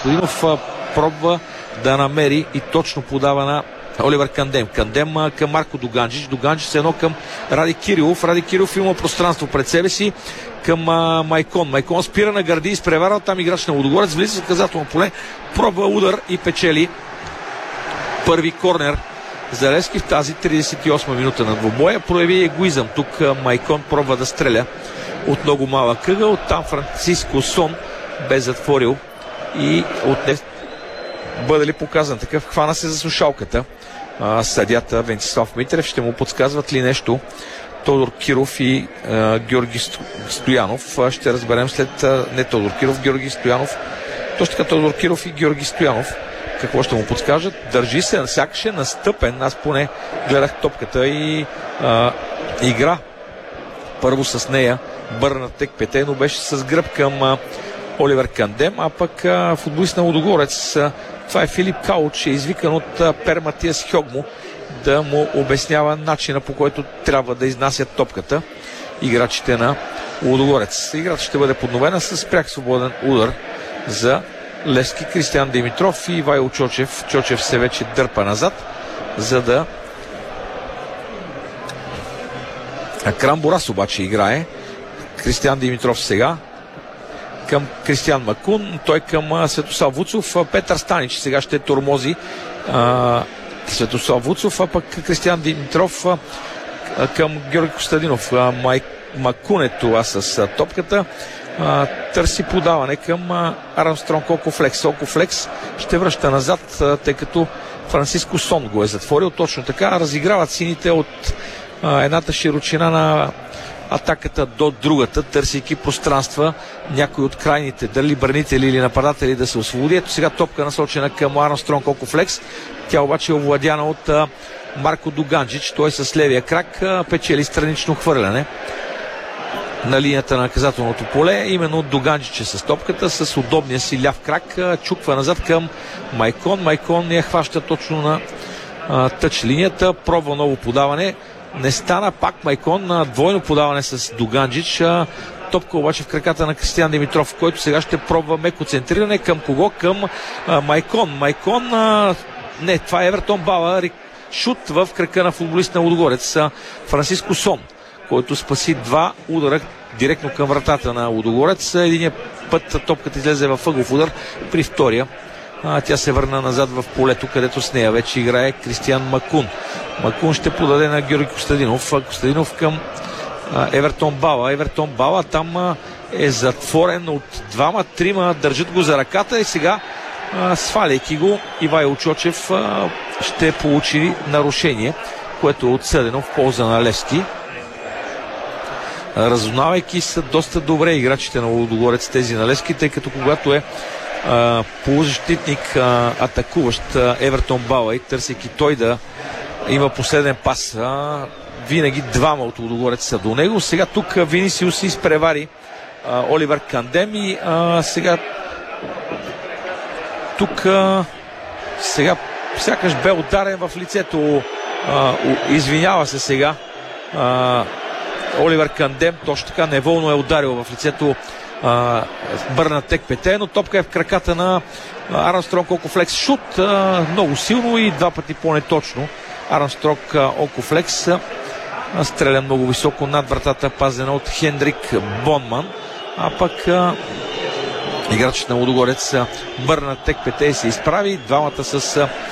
Господинов пробва да намери и точно подава на Оливер Кандем. Кандем към Марко Дуганджич. Дуганджич едно към Ради Кирилов. Ради Кирилов има пространство пред себе си към Майкон. Майкон спира на гърди, изпреварва там играч на Лудогорец. Влиза в наказателно поле, пробва удар и печели първи корнер за Левски в тази 38 минута на двубоя. Прояви егоизъм. Тук Майкон пробва да стреля от много малък ъгъл. Там Франциско Сон бе затворил и отне бъде ли показан такъв. Хвана се за слушалката съдията Венцислав Митрев. Ще му подсказват ли нещо Тодор Киров и Георги Стоянов. Ще разберем след не Тодор Киров, Георги Стоянов. Точно така Тодор Киров и Георги Стоянов. Какво ще му подскажат? Държи се, сякаш е настъпен. Аз поне гледах топката и игра първо с нея. Бърна тек пете, но беше с гръб към Оливер Кандем, а пък футболист на Лудогорец, това е Филип Кауч, е извикан от Пер Матиас Хьогмо да му обяснява начина, по който трябва да изнасят топката играчите на Лудогорец. Играта ще бъде подновена с пряк свободен удар за Левски. Кристиан Димитров и Ивайло Чочев. Чочев се вече дърпа назад, за да Крамбурас обаче играе. Кристиан Димитров сега към Кристиан Макун, той към Светослав Вуцов. Петър Станич сега ще тормози Светослав Вуцов, а пък Кристиан Димитров към Георги Костадинов. Макун е това с топката. Търси подаване към Армстронг Окофлекс. Окофлекс ще връща назад, тъй като Франциско Сон го е затворил. Точно така разиграват сините от едната широчина на атаката до другата, търсейки пространства някой от крайните, дали бранители или нападатели да се освободи. Ето сега топка насочена към Армстронг Окофлекс. Тя обаче е овладяна от Марко Дуганджич. Той с левия крак печели странично хвърляне на линията на наказателното поле. Именно Дуганджич е с топката, с удобния си ляв крак чуква назад към Майкон. Майкон я хваща точно на тъч линията, пробва ново подаване. Не стана, пак Майкон на двойно подаване с Дуганджич. Топка обаче в краката на Кристиан Димитров, който сега ще пробва меко центриране. Към кого? Към Майкон. Майкон, не, това е Евертон Бала. Шут в крака на футболист на Лудогорец Франциско Сон, който спаси два удара директно към вратата на Лудогорец. Единия път топката излезе в ъгълов удар, при втория тя се върна назад в полето, където с нея вече играе Кристиан Макун. Макун ще подаде на Георги Костадинов. Костадинов към Евертон Бала. Евертон Бала там е затворен от двама-трима, държат го за ръката и сега сваляйки го, Ивайло Чочев ще получи нарушение, което е отсъдено в полза на Левски. Разузнавайки са доста добре играчите на Лудогорец, тези на Левски, тъй като когато е полузащитник атакуващ Евертон Бала и търсейки той да има последен пас, винаги двама от Лудогорец са до него. Сега тук Винисиус изпревари Оливер Кандем и сега тук сега сякаш бе ударен в лицето, извинява се сега Оливер Кандем, точно така неволно е ударил в лицето Бърна Тек Пете, но топка е в краката на Армстронг Окофлекс. Шут много силно и два пъти по-неточно. Армстронг Окофлекс стреля много високо над вратата, пазена от Хендрик Бонман, а пък играчът на Лудогорец Бърна Тек Пете се изправи. Двамата с